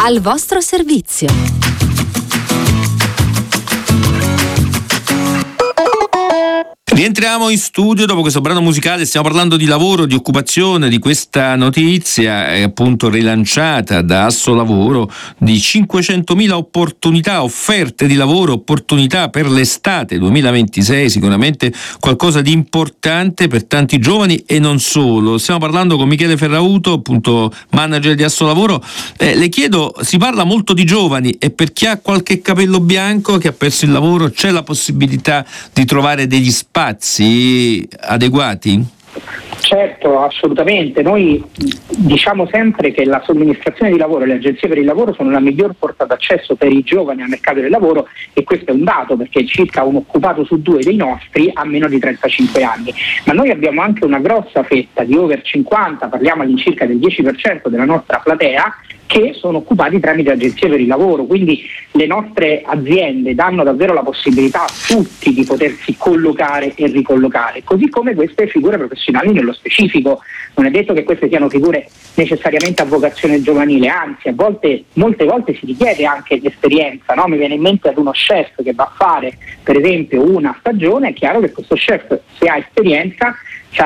Al vostro servizio. Rientriamo in studio dopo questo brano musicale. Stiamo parlando di lavoro, di occupazione, di questa notizia appunto rilanciata da Assolavoro di 500.000 opportunità, offerte di lavoro, opportunità per l'estate 2026, sicuramente qualcosa di importante per tanti giovani e non solo. Stiamo parlando con Michele Ferrauto, appunto manager di Assolavoro. Le chiedo, si parla molto di giovani e per chi ha qualche capello bianco che ha perso il lavoro c'è la possibilità di trovare degli spazi adeguati? Certo, assolutamente. Noi diciamo sempre che la somministrazione di lavoro e le agenzie per il lavoro sono la miglior porta d'accesso per i giovani al mercato del lavoro, e questo è un dato perché circa un occupato su 2 dei nostri ha meno di 35 anni. Ma noi abbiamo anche una grossa fetta di over 50, parliamo all'incirca del 10% della nostra platea, che sono occupati tramite agenzie per il lavoro, quindi le nostre aziende danno davvero la possibilità a tutti di potersi collocare e ricollocare, così come queste figure professionali nello specifico. Non è detto che queste siano figure necessariamente a vocazione giovanile, anzi molte volte si richiede anche l'esperienza, no? Mi viene in mente ad uno chef che va a fare per esempio una stagione, è chiaro che questo chef, se ha esperienza,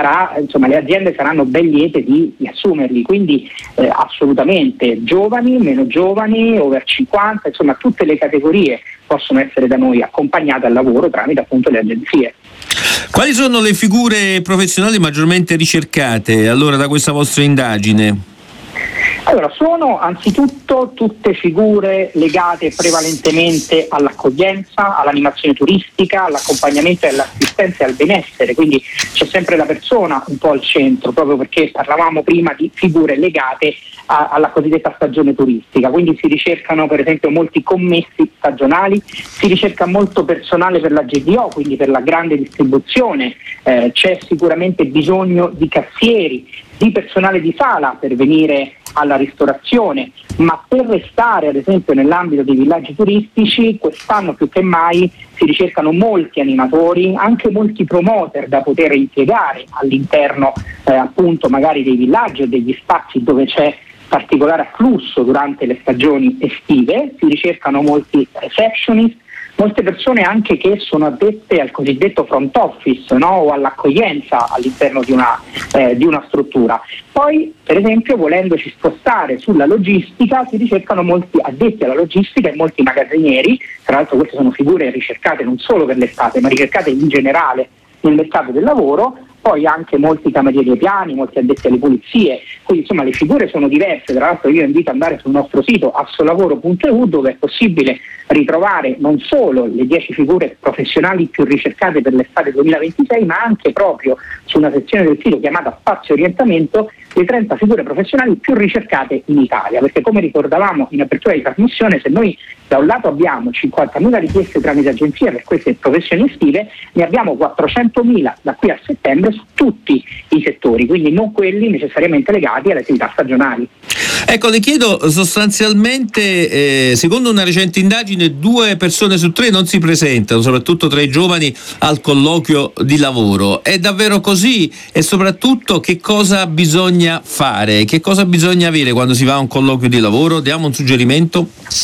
le aziende saranno ben liete di assumerli, quindi assolutamente giovani, meno giovani, over 50, insomma tutte le categorie possono essere da noi accompagnate al lavoro tramite appunto le agenzie. Quali sono le figure professionali maggiormente ricercate allora da questa vostra indagine? Allora, sono anzitutto tutte figure legate prevalentemente all'accoglienza, all'animazione turistica, all'accompagnamento e all'assistenza e al benessere, quindi c'è sempre la persona un po' al centro, proprio perché parlavamo prima di figure legate alla cosiddetta stagione turistica, quindi si ricercano per esempio molti commessi stagionali, si ricerca molto personale per la GDO, quindi per la grande distribuzione, c'è sicuramente bisogno di cassieri, di personale di sala per venire alla ristorazione, ma per restare ad esempio nell'ambito dei villaggi turistici quest'anno più che mai si ricercano molti animatori, anche molti promoter da poter impiegare all'interno appunto magari dei villaggi o degli spazi dove c'è particolare afflusso durante le stagioni estive, si ricercano molti receptionist, molte persone anche che sono addette al cosiddetto front office, no? O all'accoglienza all'interno di una struttura. Poi, per esempio, volendoci spostare sulla logistica, si ricercano molti addetti alla logistica e molti magazzinieri. Tra l'altro queste sono figure ricercate non solo per l'estate, ma ricercate in generale nel mercato del lavoro. Poi anche molti camerieri ai piani, molti addetti alle pulizie, quindi insomma le figure sono diverse. Tra l'altro io invito ad andare sul nostro sito assolavoro.eu, dove è possibile ritrovare non solo le 10 figure professionali più ricercate per l'estate 2026, ma anche proprio su una sezione del sito chiamata Spazio Orientamento le 30 figure professionali più ricercate in Italia, perché come ricordavamo in apertura di trasmissione, se noi da un lato abbiamo 50.000 richieste tramite agenzia per queste professioni estive, ne abbiamo 400.000 da qui a settembre su tutti i settori, quindi non quelli necessariamente legati alle attività stagionali. Ecco, le chiedo sostanzialmente, secondo una recente indagine 2 persone su 3 non si presentano, soprattutto tra i giovani, al colloquio di lavoro. È davvero così? E soprattutto che cosa bisogna fare? Che cosa bisogna avere quando si va a un colloquio di lavoro? Diamo un suggerimento?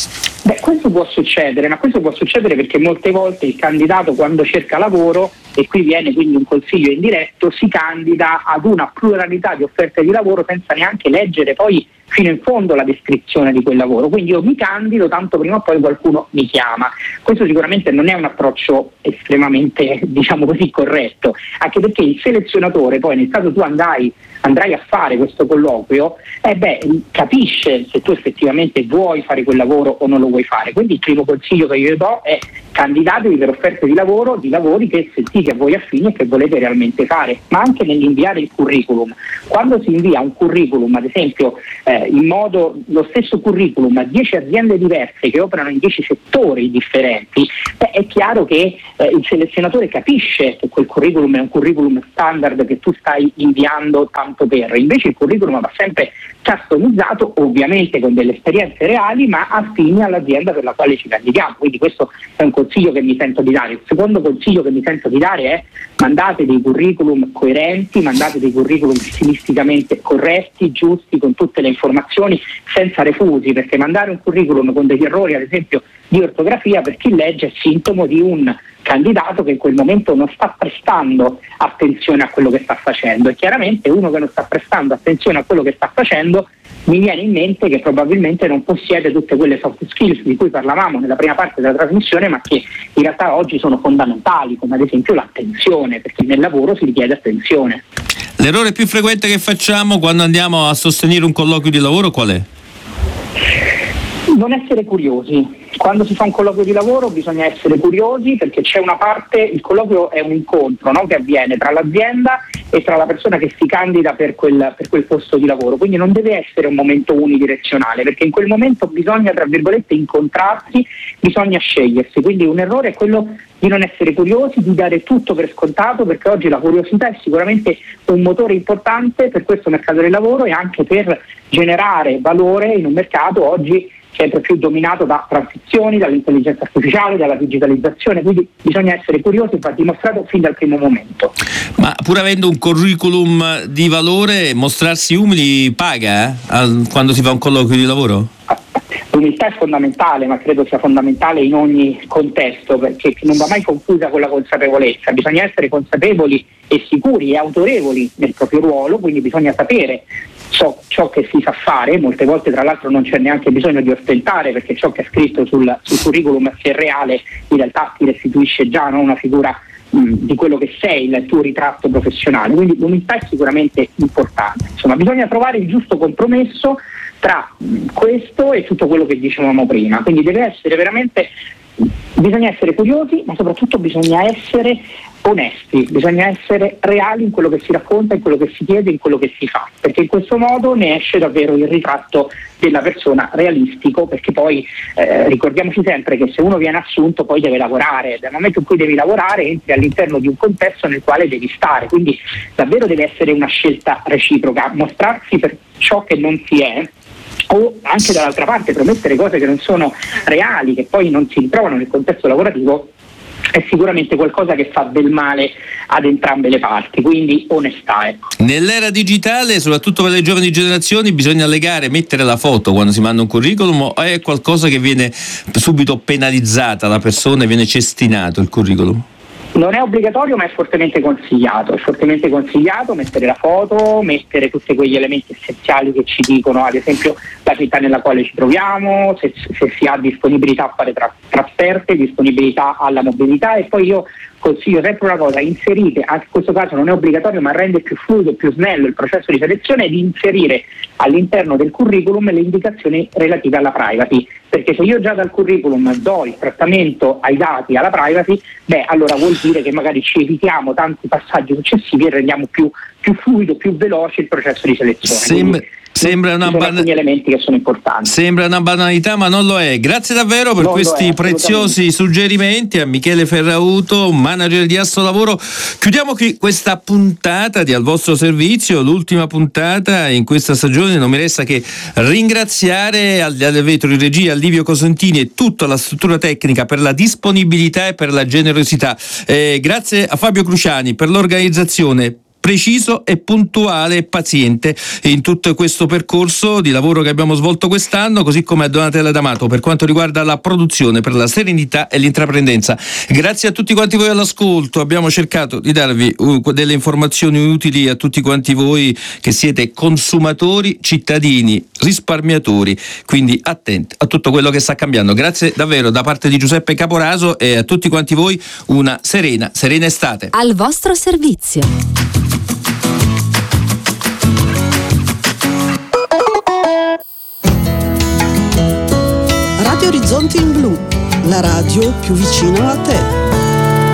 Questo può succedere, ma questo può succedere perché molte volte il candidato, quando cerca lavoro, e qui viene quindi un consiglio indiretto, si candida ad una pluralità di offerte di lavoro senza neanche leggere poi fino in fondo la descrizione di quel lavoro. Quindi io mi candido, tanto prima o poi qualcuno mi chiama. Questo sicuramente non è un approccio estremamente, diciamo così, corretto, anche perché il selezionatore poi, nel caso tu andrai a fare questo colloquio, capisce se tu effettivamente vuoi fare quel lavoro o non lo vuoi fare. Quindi il primo consiglio che io do è: candidatevi per offerte di lavoro, di lavori che sentite a voi affini e che volete realmente fare, ma anche nell'inviare il curriculum. Quando si invia un curriculum, ad esempio lo stesso curriculum a 10 aziende diverse che operano in 10 settori differenti, è chiaro che il selezionatore capisce che quel curriculum è un curriculum standard che tu stai inviando tanto per. Invece il curriculum va sempre customizzato, ovviamente con delle esperienze reali, ma affini all'azienda per la quale ci candidiamo. Quindi questo è un consiglio consiglio che mi sento di dare. Il secondo consiglio che mi sento di dare è: mandate dei curriculum coerenti, mandate dei curriculum stilisticamente corretti, giusti, con tutte le informazioni, senza refusi, perché mandare un curriculum con degli errori, ad esempio di ortografia, per chi legge è sintomo di un candidato che in quel momento non sta prestando attenzione a quello che sta facendo, e chiaramente uno che non sta prestando attenzione a quello che sta facendo, mi viene in mente che probabilmente non possiede tutte quelle soft skills di cui parlavamo nella prima parte della trasmissione, ma che in realtà oggi sono fondamentali, come ad esempio l'attenzione, perché nel lavoro si richiede attenzione. L'errore più frequente che facciamo quando andiamo a sostenere un colloquio di lavoro qual è? Non essere curiosi. Quando si fa un colloquio di lavoro bisogna essere curiosi, perché c'è una parte, il colloquio è un incontro, no, che avviene tra l'azienda e tra la persona che si candida per quel posto di lavoro, quindi non deve essere un momento unidirezionale, perché in quel momento bisogna, tra virgolette, incontrarsi, bisogna scegliersi. Quindi un errore è quello di non essere curiosi, di dare tutto per scontato, perché oggi la curiosità è sicuramente un motore importante per questo mercato del lavoro e anche per generare valore in un mercato oggi sempre più dominato da transizioni, dall'intelligenza artificiale, dalla digitalizzazione, quindi bisogna essere curiosi, va dimostrato fin dal primo momento. Ma pur avendo un curriculum di valore, mostrarsi umili paga quando si fa un colloquio di lavoro? L'umiltà è fondamentale, ma credo sia fondamentale in ogni contesto, perché non va mai confusa con la consapevolezza. Bisogna essere consapevoli e sicuri e autorevoli nel proprio ruolo, quindi bisogna sapere ciò che si sa fare. Molte volte tra l'altro non c'è neanche bisogno di ostentare, perché ciò che è scritto sul curriculum, se è reale, in realtà ti restituisce già, no, una figura di quello che sei, il tuo ritratto professionale. Quindi l'umiltà è sicuramente importante. Insomma, bisogna trovare il giusto compromesso tra questo e tutto quello che dicevamo prima, quindi bisogna essere curiosi, ma soprattutto bisogna essere onesti, bisogna essere reali in quello che si racconta, in quello che si chiede, in quello che si fa, perché in questo modo ne esce davvero il ritratto della persona realistico, perché poi ricordiamoci sempre che se uno viene assunto poi deve lavorare, dal momento in cui devi lavorare entri all'interno di un contesto nel quale devi stare, quindi davvero deve essere una scelta reciproca, mostrarsi per ciò che non si è, o anche dall'altra parte promettere cose che non sono reali, che poi non si ritrovano nel contesto lavorativo, è sicuramente qualcosa che fa del male ad entrambe le parti, quindi onestà. Nell'era digitale, soprattutto per le giovani generazioni, bisogna mettere la foto quando si manda un curriculum, o è qualcosa che viene subito penalizzata la persona e viene cestinato il curriculum? Non è obbligatorio, ma è fortemente consigliato mettere la foto, mettere tutti quegli elementi essenziali che ci dicono, ad esempio la città nella quale ci troviamo, se si ha disponibilità a fare trasferte, disponibilità alla mobilità, e poi io consiglio sempre una cosa: inserite, anche in questo caso non è obbligatorio ma rende più fluido e più snello il processo di selezione, di inserire all'interno del curriculum le indicazioni relative alla privacy, perché se io già dal curriculum do il trattamento ai dati, alla privacy, allora vuol dire che magari ci evitiamo tanti passaggi successivi e rendiamo più fluido, più veloce il processo di selezione. Sembra alcuni elementi che sono importanti. Sembra una banalità, ma non lo è. Grazie davvero per questi preziosi suggerimenti a Michele Ferrauto, manager di Assolavoro. Chiudiamo qui questa puntata di Al vostro servizio, l'ultima puntata in questa stagione. Non mi resta che ringraziare al vetro in regia Livio Cosentini e tutta la struttura tecnica per la disponibilità e per la generosità. Grazie a Fabio Cruciani per l'organizzazione, preciso e puntuale e paziente in tutto questo percorso di lavoro che abbiamo svolto quest'anno, così come a Donatella D'Amato per quanto riguarda la produzione, per la serenità e l'intraprendenza. Grazie a tutti quanti voi all'ascolto, abbiamo cercato di darvi delle informazioni utili a tutti quanti voi che siete consumatori, cittadini, risparmiatori, quindi attenti a tutto quello che sta cambiando. Grazie davvero da parte di Giuseppe Caporaso e a tutti quanti voi una serena estate. Al vostro servizio. Radio Orizzonti in Blu, la radio più vicino a te.